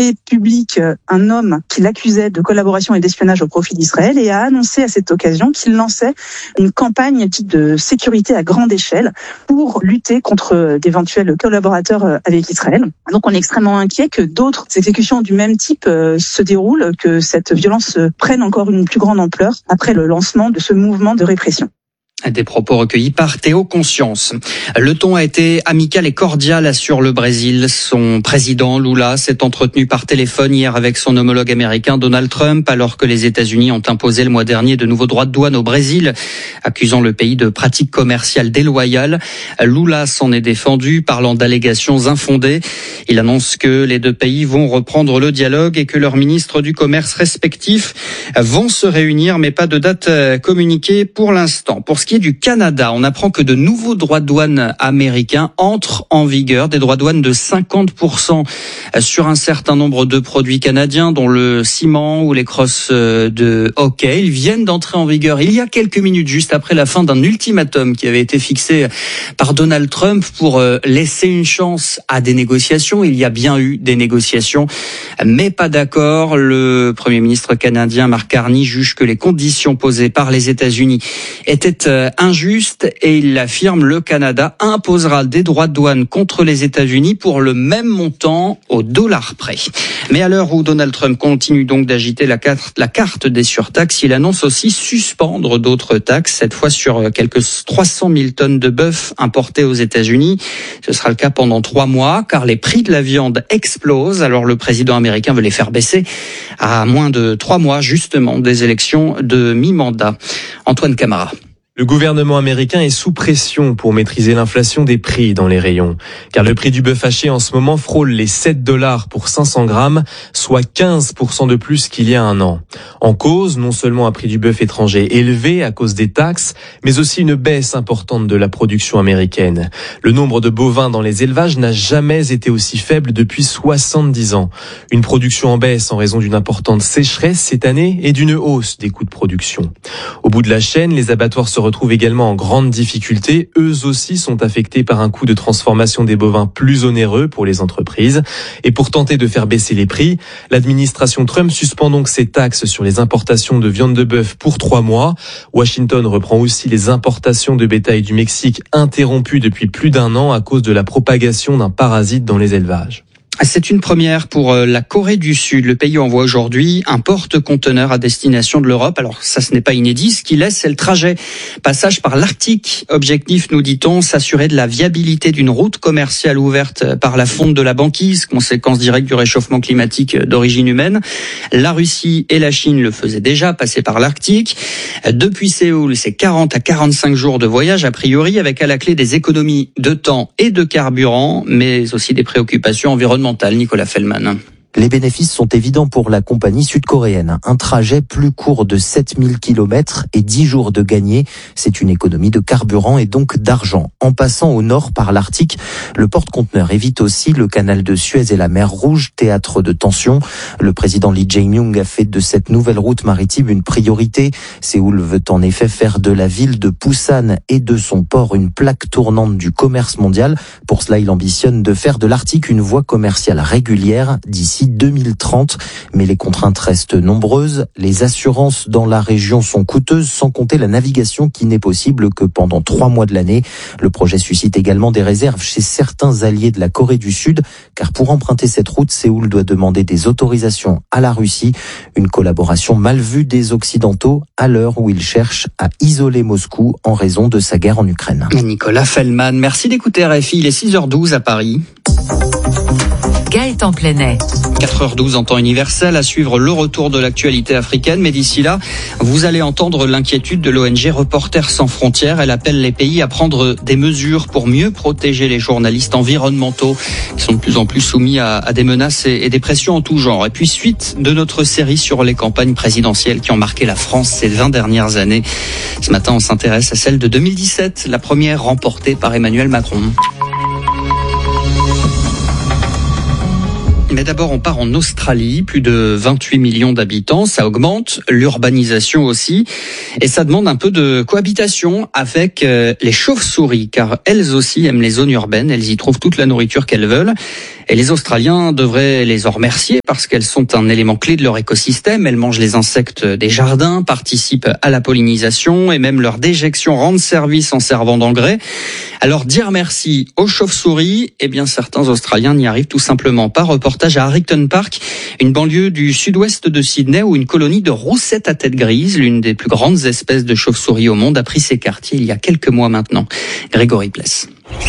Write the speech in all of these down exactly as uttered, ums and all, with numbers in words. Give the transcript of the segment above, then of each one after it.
fait public un homme qui l'accusait de collaboration et d'espionnage au profit d'Israël et a annoncé à cette occasion qu'il lançait une campagne de sécurité à grande échelle pour lutter contre d'éventuels collaborateurs avec Israël. Donc on est extrêmement inquiet que d'autres exécutions du même type se déroulent, que cette violence prenne encore une plus grande ampleur après le lancement de ce mouvement de répression. Des propos recueillis par Théo Conscience. Le ton a été amical et cordial, assure le Brésil. Son président Lula s'est entretenu par téléphone hier avec son homologue américain Donald Trump, alors que les États-Unis ont imposé le mois dernier de nouveaux droits de douane au Brésil, accusant le pays de pratiques commerciales déloyales. Lula s'en est défendu, parlant d'allégations infondées. Il annonce que les deux pays vont reprendre le dialogue et que leurs ministres du commerce respectifs vont se réunir, mais pas de date communiquée pour l'instant. Pour ce qui est du Canada, on apprend que de nouveaux droits de douane américains entrent en vigueur, des droits de douane de cinquante pour cent sur un certain nombre de produits canadiens, dont le ciment ou les crosses de hockey. Ils viennent d'entrer en vigueur il y a quelques minutes, juste après la fin d'un ultimatum qui avait été fixé par Donald Trump pour laisser une chance à des négociations. Il y a bien eu des négociations, mais pas d'accord. Le Premier ministre canadien Mark Carney juge que les conditions posées par les États-Unis étaient injuste et il l'affirme, le Canada imposera des droits de douane contre les États-Unis pour le même montant au dollar près. Mais à l'heure où Donald Trump continue donc d'agiter la carte, la carte des surtaxes, il annonce aussi suspendre d'autres taxes, cette fois sur quelques trois cent mille tonnes de bœuf importées aux États-Unis. Ce sera le cas pendant trois mois car les prix de la viande explosent. Alors le président américain veut les faire baisser à moins de trois mois justement des élections de mi-mandat. Antoine Camara. Le gouvernement américain est sous pression pour maîtriser l'inflation des prix dans les rayons. Car le prix du bœuf haché en ce moment frôle les sept dollars pour cinq cents grammes, soit quinze pour cent de plus qu'il y a un an. En cause, non seulement un prix du bœuf étranger élevé à cause des taxes, mais aussi une baisse importante de la production américaine. Le nombre de bovins dans les élevages n'a jamais été aussi faible depuis soixante-dix ans. Une production en baisse en raison d'une importante sécheresse cette année et d'une hausse des coûts de production. Au bout de la chaîne, les abattoirs se retrouvent également en grande difficulté. Eux aussi sont affectés par un coût de transformation des bovins plus onéreux pour les entreprises. Et pour tenter de faire baisser les prix, l'administration Trump suspend donc ses taxes sur les importations de viande de bœuf pour trois mois. Washington reprend aussi les importations de bétail du Mexique interrompues depuis plus d'un an à cause de la propagation d'un parasite dans les élevages. C'est une première pour la Corée du Sud. Le pays envoie aujourd'hui un porte-conteneur à destination de l'Europe. Alors ça, ce n'est pas inédit. Ce qui laisse, c'est le trajet. Passage par l'Arctique. Objectif, nous dit-on, s'assurer de la viabilité d'une route commerciale ouverte par la fonte de la banquise, conséquence directe du réchauffement climatique d'origine humaine. La Russie et la Chine le faisaient déjà, passer par l'Arctique. Depuis Séoul, c'est quarante à quarante-cinq jours de voyage, a priori, avec à la clé des économies de temps et de carburant, mais aussi des préoccupations environnementales. Nicolas Fellman. Les bénéfices sont évidents pour la compagnie sud-coréenne. Un trajet plus court de sept mille kilomètres et dix jours de gagné. C'est une économie de carburant et donc d'argent. En passant au nord par l'Arctique, le porte-conteneur évite aussi le canal de Suez et la mer Rouge, théâtre de tensions. Le président Lee Jae-myung a fait de cette nouvelle route maritime une priorité. Séoul veut en effet faire de la ville de Busan et de son port une plaque tournante du commerce mondial. Pour cela, il ambitionne de faire de l'Arctique une voie commerciale régulière d'ici deux mille trente, mais les contraintes restent nombreuses. Les assurances dans la région sont coûteuses, sans compter la navigation qui n'est possible que pendant trois mois de l'année. Le projet suscite également des réserves chez certains alliés de la Corée du Sud, car pour emprunter cette route, Séoul doit demander des autorisations à la Russie, une collaboration mal vue des Occidentaux à l'heure où ils cherchent à isoler Moscou en raison de sa guerre en Ukraine. Nicolas Fellman, merci d'écouter R F I, il est six heures douze à Paris. Gaëtan Plenet. quatre heures douze en temps universel, à suivre le retour de l'actualité africaine. Mais d'ici là, vous allez entendre l'inquiétude de l'O N G Reporters sans frontières. Elle appelle les pays à prendre des mesures pour mieux protéger les journalistes environnementaux qui sont de plus en plus soumis à, à des menaces et, et des pressions en tout genre. Et puis, suite de notre série sur les campagnes présidentielles qui ont marqué la France ces vingt dernières années. Ce matin, on s'intéresse à celle de deux mille dix-sept, la première remportée par Emmanuel Macron. Mais d'abord, on part en Australie, plus de vingt-huit millions d'habitants, ça augmente, l'urbanisation aussi, et ça demande un peu de cohabitation avec les chauves-souris, car elles aussi aiment les zones urbaines, elles y trouvent toute la nourriture qu'elles veulent. Et les Australiens devraient les en remercier parce qu'elles sont un élément clé de leur écosystème. Elles mangent les insectes des jardins, participent à la pollinisation et même leur déjection rendent service en servant d'engrais. Alors dire merci aux chauves-souris, eh bien certains Australiens n'y arrivent tout simplement pas. Reportage à Harrington Park, une banlieue du sud-ouest de Sydney où une colonie de roussettes à tête grise, l'une des plus grandes espèces de chauves-souris au monde, a pris ses quartiers il y a quelques mois maintenant. Grégory Pless.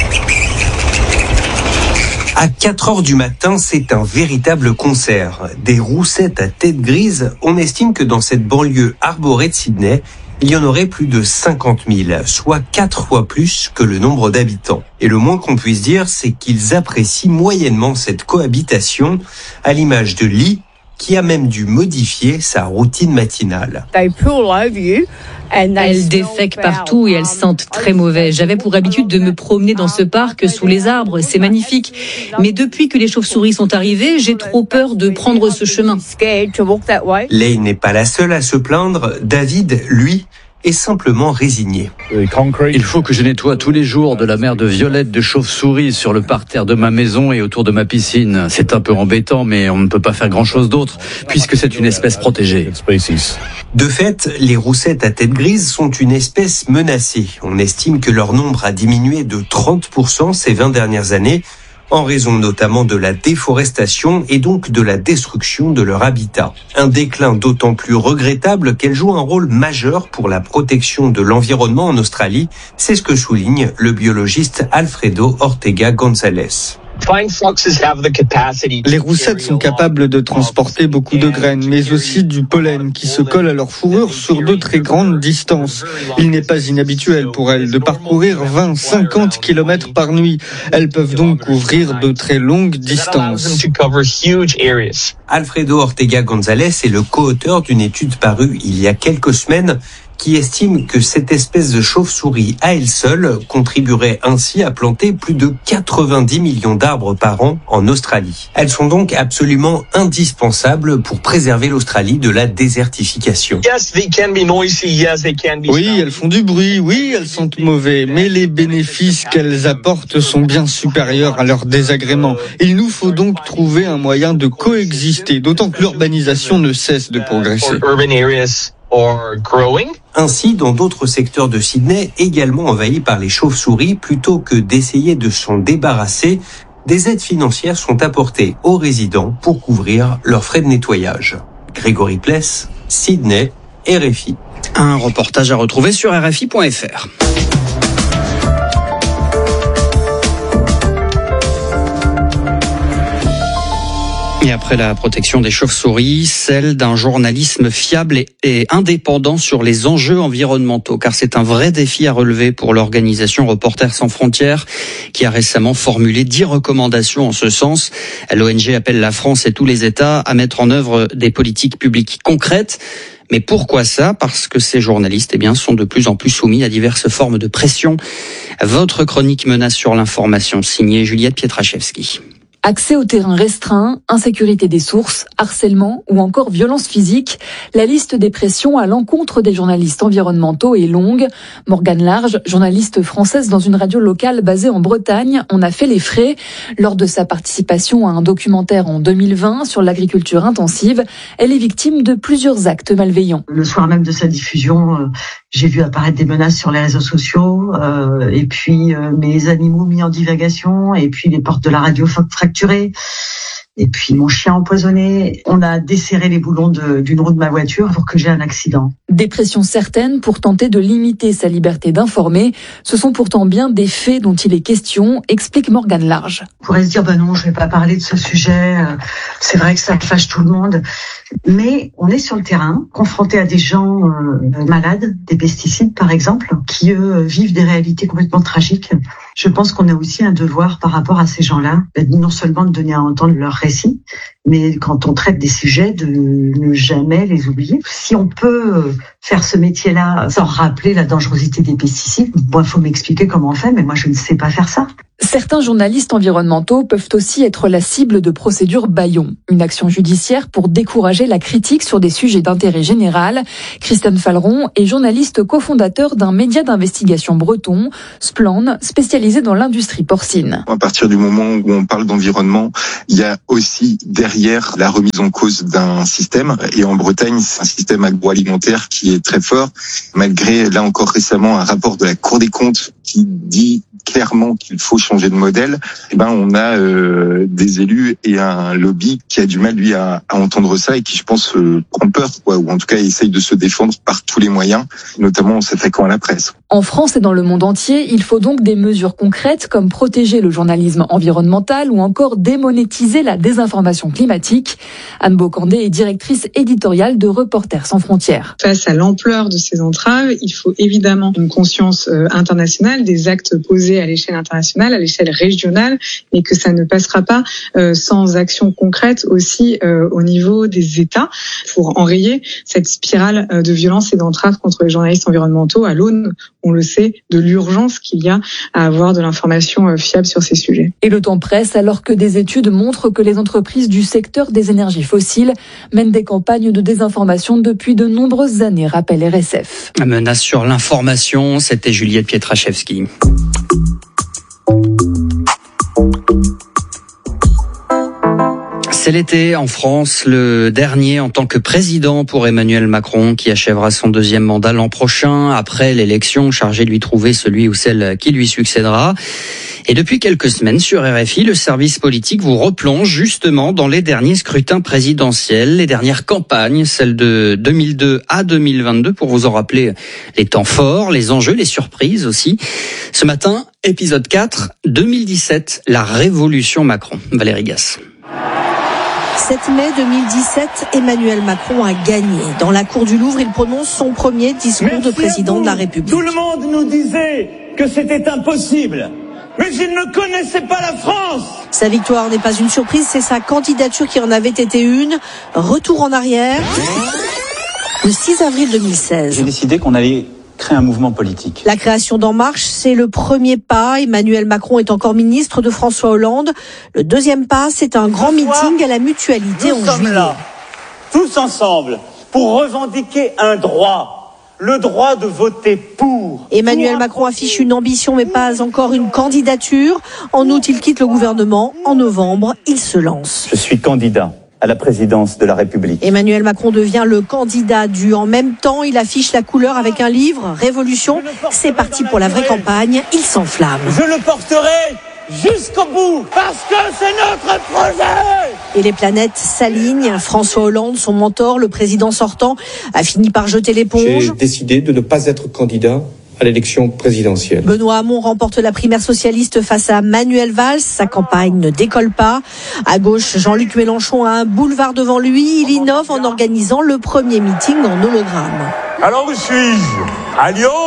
À quatre heures du matin, c'est un véritable concert. Des roussettes à tête grise, on estime que dans cette banlieue arborée de Sydney, il y en aurait plus de cinquante mille, soit quatre fois plus que le nombre d'habitants. Et le moins qu'on puisse dire, c'est qu'ils apprécient moyennement cette cohabitation, à l'image de Lee, qui a même dû modifier sa routine matinale. Elles défèquent partout et elles sentent très mauvais. J'avais pour habitude de me promener dans ce parc sous les arbres, c'est magnifique. Mais depuis que les chauves-souris sont arrivées, j'ai trop peur de prendre ce chemin. Leigh n'est pas la seule à se plaindre. David, lui, est simplement résigné. Il faut que je nettoie tous les jours de la mer de violettes de chauves-souris sur le parterre de ma maison et autour de ma piscine. C'est un peu embêtant, mais on ne peut pas faire grand-chose d'autre, puisque c'est une espèce protégée. De fait, les roussettes à tête grise sont une espèce menacée. On estime que leur nombre a diminué de trente pour cent ces vingt dernières années, en raison notamment de la déforestation et donc de la destruction de leur habitat. Un déclin d'autant plus regrettable qu'elles jouent un rôle majeur pour la protection de l'environnement en Australie, c'est ce que souligne le biologiste Alfredo Ortega González. Les roussettes sont capables de transporter beaucoup de graines, mais aussi du pollen qui se colle à leur fourrure sur de très grandes distances. Il n'est pas inhabituel pour elles de parcourir vingt à cinquante kilomètres par nuit. Elles peuvent donc couvrir de très longues distances. Alfredo Ortega González est le co-auteur d'une étude parue il y a quelques semaines qui estime que cette espèce de chauve-souris à elle seule contribuerait ainsi à planter plus de quatre-vingt-dix millions d'arbres par an en Australie. Elles sont donc absolument indispensables pour préserver l'Australie de la désertification. Oui, elles font du bruit, oui, elles sentent mauvais, mais les bénéfices qu'elles apportent sont bien supérieurs à leurs désagréments. Il nous faut donc trouver un moyen de coexister, d'autant que l'urbanisation ne cesse de progresser. Ainsi, dans d'autres secteurs de Sydney, également envahis par les chauves-souris, plutôt que d'essayer de s'en débarrasser, des aides financières sont apportées aux résidents pour couvrir leurs frais de nettoyage. Grégory Pless, Sydney, R F I. Un reportage à retrouver sur R F I point F R. Et après la protection des chauves-souris, celle d'un journalisme fiable et, et indépendant sur les enjeux environnementaux, car c'est un vrai défi à relever pour l'organisation Reporters sans frontières, qui a récemment formulé dix recommandations en ce sens. L'O N G appelle la France et tous les États à mettre en œuvre des politiques publiques concrètes. Mais pourquoi ça ? Parce que ces journalistes, eh bien, sont de plus en plus soumis à diverses formes de pression. Votre chronique Menace sur l'information, signée Juliette Pietraszewski. Accès au terrain restreint, insécurité des sources, harcèlement ou encore violence physique. La liste des pressions à l'encontre des journalistes environnementaux est longue. Morgane Large, journaliste française dans une radio locale basée en Bretagne, en a fait les frais. Lors de sa participation à un documentaire en deux mille vingt sur l'agriculture intensive, elle est victime de plusieurs actes malveillants. Le soir même de sa diffusion, euh, j'ai vu apparaître des menaces sur les réseaux sociaux, euh, et puis euh, mes animaux mis en divagation, et puis les portes de la radio fracturées. Et puis mon chien empoisonné. On a desserré les boulons de, d'une roue de ma voiture pour que j'ai un accident. Des pressions certaines pour tenter de limiter sa liberté d'informer. Ce sont pourtant bien des faits dont il est question, explique Morgane Large. On pourrait se dire, ben non, je vais pas parler de ce sujet. C'est vrai que ça fâche tout le monde. Mais on est sur le terrain, confronté à des gens euh, malades, des pesticides par exemple, qui eux vivent des réalités complètement tragiques. Je pense qu'on a aussi un devoir par rapport à ces gens-là, non seulement de donner à entendre leur récit, mais quand on traite des sujets, de ne jamais les oublier. Si on peut faire ce métier-là sans rappeler la dangerosité des pesticides, bon, il faut m'expliquer comment on fait, mais moi je ne sais pas faire ça. Certains journalistes environnementaux peuvent aussi être la cible de procédures bâillons, une action judiciaire pour décourager la critique sur des sujets d'intérêt général. Christian Falleron est journaliste cofondateur d'un média d'investigation breton, Splan, spécialisé dans l'industrie porcine. À partir du moment où on parle d'environnement, il y a aussi derrière la remise en cause d'un système. Et en Bretagne, c'est un système agroalimentaire qui est très fort, malgré, là encore récemment, un rapport de la Cour des comptes qui dit clairement qu'il faut changer de modèle. Eh ben, on a euh, des élus et un lobby qui a du mal, lui, à, à entendre ça et qui, je pense, euh, prend peur, quoi, ou en tout cas essaye de se défendre par tous les moyens, notamment en s'attaquant à la presse. En France et dans le monde entier, il faut donc des mesures concrètes comme protéger le journalisme environnemental ou encore démonétiser la désinformation climatique. Anne Bocandé est directrice éditoriale de Reporters sans frontières. Face à l'ampleur de ces entraves, il faut évidemment une conscience euh, internationale, des actes posés à l'échelle internationale, à l'échelle régionale, et que ça ne passera pas euh, sans action concrète aussi euh, au niveau des États pour enrayer cette spirale euh, de violence et d'entraves contre les journalistes environnementaux à l'aune, on le sait, de l'urgence qu'il y a à avoir de l'information euh, fiable sur ces sujets. Et le temps presse alors que des études montrent que les entreprises du secteur des énergies fossiles mènent des campagnes de désinformation depuis de nombreuses années, rappelle R S F. La menace sur l'information, c'était Juliette Pietraszewski. C'est l'été en France, le dernier en tant que président pour Emmanuel Macron qui achèvera son deuxième mandat l'an prochain après l'élection chargée de lui trouver celui ou celle qui lui succédera. Et depuis quelques semaines sur R F I, le service politique vous replonge justement dans les derniers scrutins présidentiels, les dernières campagnes, celles de deux mille deux à deux mille vingt-deux, pour vous en rappeler les temps forts, les enjeux, les surprises aussi. Ce matin, épisode quatre, deux mille dix-sept, la révolution Macron. Valérie Gasse. sept mai deux mille dix-sept, Emmanuel Macron a gagné. Dans la cour du Louvre, il prononce son premier discours Merci de président de la République. Tout le monde nous disait que c'était impossible. Mais il ne connaissait pas la France. Sa victoire n'est pas une surprise, c'est sa candidature qui en avait été une. Retour en arrière. Le six avril deux mille seize. J'ai décidé qu'on allait créer un mouvement politique. La création d'En Marche, c'est le premier pas. Emmanuel Macron est encore ministre de François Hollande. Le deuxième pas, c'est un grand meeting à la Mutualité en juillet. Nous sommes là, tous ensemble, pour revendiquer un droit. Le droit de voter pour. Emmanuel Macron affiche une ambition mais pas encore une candidature. En août, il quitte le gouvernement. En novembre, il se lance. Je suis candidat à la présidence de la République. Emmanuel Macron devient le candidat du en même temps. Il affiche la couleur avec un livre, Révolution. C'est parti pour la vraie campagne. Il s'enflamme. Je le porterai jusqu'au bout, parce que c'est notre projet. Et les planètes s'alignent. François Hollande, son mentor, le président sortant, a fini par jeter l'éponge. J'ai décidé de ne pas être candidat à l'élection présidentielle. Benoît Hamon remporte la primaire socialiste face à Manuel Valls. Sa campagne ne décolle pas. À gauche, Jean-Luc Mélenchon a un boulevard devant lui. Il innove en organisant le premier meeting en hologramme. Alors où suis-je ? À Lyon ?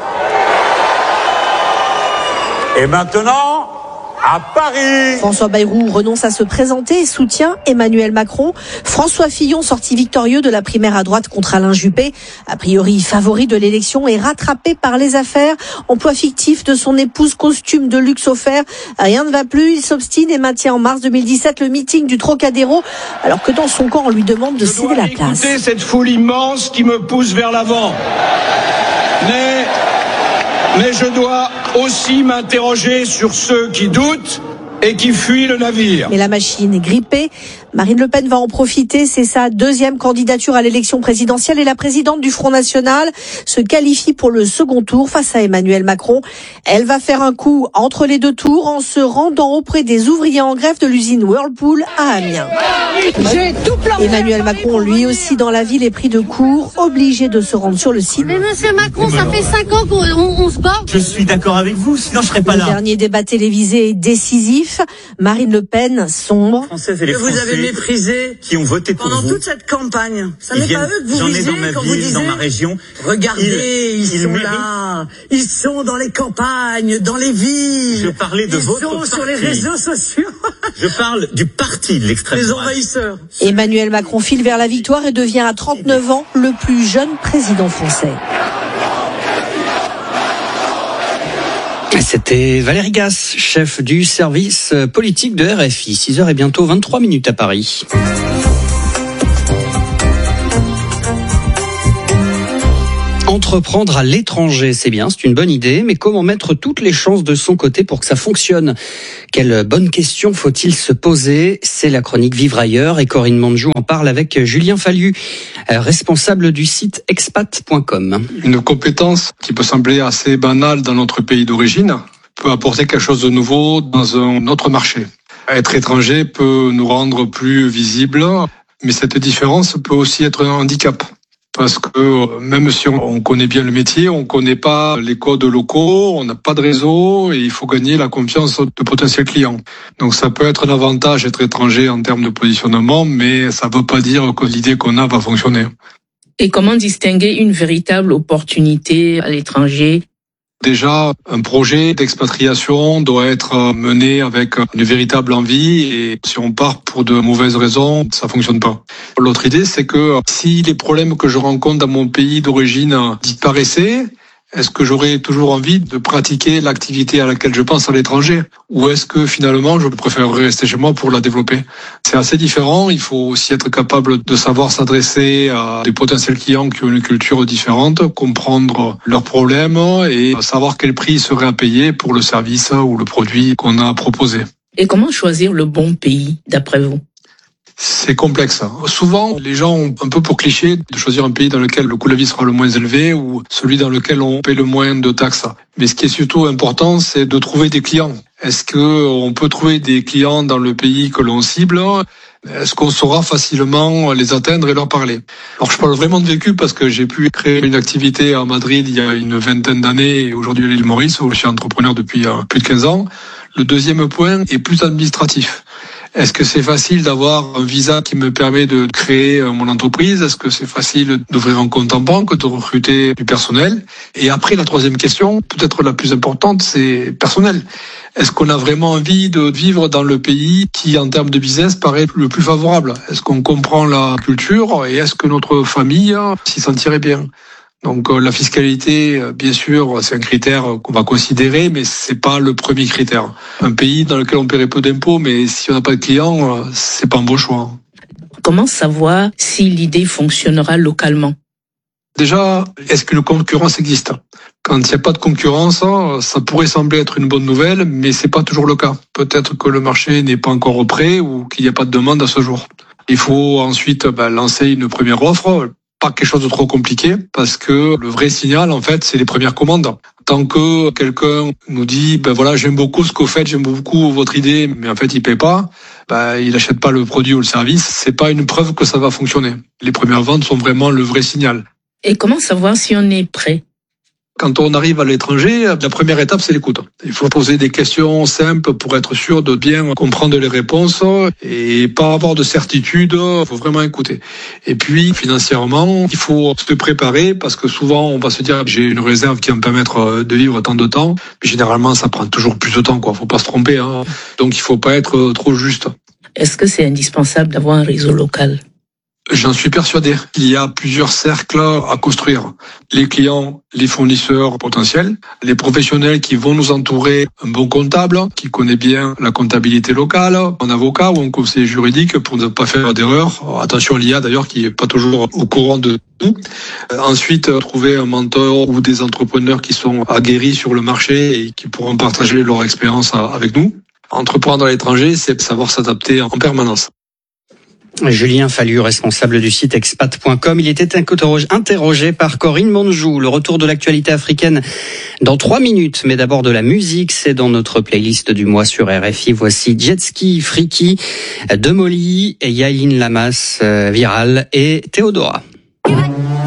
Et maintenant, à Paris. François Bayrou renonce à se présenter et soutient Emmanuel Macron. François Fillon, sorti victorieux de la primaire à droite contre Alain Juppé, a priori favori de l'élection, est rattrapé par les affaires. Emploi fictif de son épouse, costume de luxe offert. Rien ne va plus, il s'obstine et maintient en mars deux mille dix-sept le meeting du Trocadéro, alors que dans son camp, on lui demande de céder la place. Je dois écouter cette foule immense qui me pousse vers l'avant. Mais... Mais je dois aussi m'interroger sur ceux qui doutent et qui fuient le navire. Mais la machine est grippée. Marine Le Pen va en profiter. C'est sa deuxième candidature à l'élection présidentielle et la présidente du Front National se qualifie pour le second tour face à Emmanuel Macron. Elle va faire un coup entre les deux tours en se rendant auprès des ouvriers en grève de l'usine Whirlpool à Amiens. J'ai tout planté. Emmanuel Macron, lui aussi dans la ville, est pris de court, obligé de se rendre sur le site. Mais monsieur Macron, ça fait cinq ans qu'on on, on se bat. Je suis d'accord avec vous, sinon je serais pas là. Le dernier débat télévisé est décisif. Marine Le Pen sombre. Françaises et les Français vous avez méprisé qui ont voté pour pendant vous. toute cette campagne. Ça Ils n'est viennent, pas eux que vous j'en ai visez dans ma quand ville, vous disiez, dans ma région. regardez, ils, ils sont méritent. là. Ils sont dans les campagnes, dans les villes. Je parlais de ils votre sont parti. sur les réseaux sociaux. Je parle du parti de l'extrême Les droite. envahisseurs. Emmanuel Macron file vers la victoire et devient à trente-neuf ans le plus jeune président français. C'était Valérie Gasse, chef du service politique de R F I. six heures et bientôt vingt-trois minutes à Paris. Entreprendre à l'étranger, c'est bien, c'est une bonne idée, mais comment mettre toutes les chances de son côté pour que ça fonctionne ? Quelle bonne question faut-il se poser ? C'est la chronique Vivre ailleurs et Corinne Manjou en parle avec Julien Fallu, responsable du site expat point com. Une compétence qui peut sembler assez banale dans notre pays d'origine peut apporter quelque chose de nouveau dans un autre marché. Être étranger peut nous rendre plus visibles, mais cette différence peut aussi être un handicap. Parce que même si on connaît bien le métier, on connaît pas les codes locaux, on n'a pas de réseau et il faut gagner la confiance de potentiels clients. Donc ça peut être un avantage d'être étranger en termes de positionnement, mais ça ne veut pas dire que l'idée qu'on a va fonctionner. Et comment distinguer une véritable opportunité à l'étranger ? Déjà, un projet d'expatriation doit être mené avec une véritable envie et si on part pour de mauvaises raisons, ça fonctionne pas. L'autre idée, c'est que si les problèmes que je rencontre dans mon pays d'origine disparaissaient, est-ce que j'aurais toujours envie de pratiquer l'activité à laquelle je pense à l'étranger ? Ou est-ce que finalement, je préférerais rester chez moi pour la développer ? C'est assez différent. Il faut aussi être capable de savoir s'adresser à des potentiels clients qui ont une culture différente, comprendre leurs problèmes et savoir quel prix serait à payer pour le service ou le produit qu'on a proposé. Et comment choisir le bon pays, d'après vous ? C'est complexe. Souvent, les gens ont un peu pour cliché de choisir un pays dans lequel le coût de la vie sera le moins élevé ou celui dans lequel on paie le moins de taxes. Mais ce qui est surtout important, c'est de trouver des clients. Est-ce que on peut trouver des clients dans le pays que l'on cible ? Est-ce qu'on saura facilement les atteindre et leur parler ? Alors je parle vraiment de vécu parce que j'ai pu créer une activité à Madrid il y a une vingtaine d'années et aujourd'hui à l'île Maurice où je suis entrepreneur depuis plus de quinze ans. Le deuxième point est plus administratif. Est-ce que c'est facile d'avoir un visa qui me permet de créer mon entreprise ? Est-ce que c'est facile d'ouvrir un compte en banque, de recruter du personnel ? Et après, la troisième question, peut-être la plus importante, c'est personnel. Est-ce qu'on a vraiment envie de vivre dans le pays qui, en termes de business, paraît le plus favorable ? Est-ce qu'on comprend la culture et est-ce que notre famille s'y sentirait bien ? Donc la fiscalité, bien sûr, c'est un critère qu'on va considérer, mais c'est pas le premier critère. Un pays dans lequel on paierait peu d'impôts, mais si on n'a pas de clients, c'est pas un bon choix. Comment savoir si l'idée fonctionnera localement ? Déjà, est-ce qu'une concurrence existe ? Quand il n'y a pas de concurrence, ça pourrait sembler être une bonne nouvelle, mais c'est pas toujours le cas. Peut-être que le marché n'est pas encore prêt ou qu'il n'y a pas de demande à ce jour. Il faut ensuite ben, lancer une première offre. Pas quelque chose de trop compliqué parce que le vrai signal en fait c'est les premières commandes. Tant que quelqu'un nous dit ben voilà j'aime beaucoup ce que vous faites, j'aime beaucoup votre idée, mais en fait il paye pas, ben il achète pas le produit ou le service, c'est pas une preuve que ça va fonctionner. Les premières ventes sont vraiment le vrai signal. Et comment savoir si on est prêt ? Quand on arrive à l'étranger, la première étape, c'est l'écoute. Il faut poser des questions simples pour être sûr de bien comprendre les réponses et pas avoir de certitude. Il faut vraiment écouter. Et puis, financièrement, il faut se préparer parce que souvent, on va se dire j'ai une réserve qui va me permettre de vivre tant de temps. Mais généralement, ça prend toujours plus de temps, quoi. Faut pas se tromper, hein. Donc, il faut pas être trop juste. Est-ce que c'est indispensable d'avoir un réseau local ? J'en suis persuadé. Il y a plusieurs cercles à construire. Les clients, les fournisseurs potentiels, les professionnels qui vont nous entourer, un bon comptable qui connaît bien la comptabilité locale, un avocat ou un conseiller juridique pour ne pas faire d'erreur. Attention, l'I A d'ailleurs qui est pas toujours au courant de tout. Ensuite, trouver un mentor ou des entrepreneurs qui sont aguerris sur le marché et qui pourront partager leur expérience avec nous. Entreprendre à l'étranger, c'est savoir s'adapter en permanence. Julien Fallu, responsable du site expat point com. Il était interrogé par Corinne Manjou. Le retour de l'actualité africaine dans trois minutes. Mais d'abord de la musique, c'est dans notre playlist du mois sur R F I. Voici Jetski, Friki, De Molly, Yaïn Lamas, Viral et Théodora.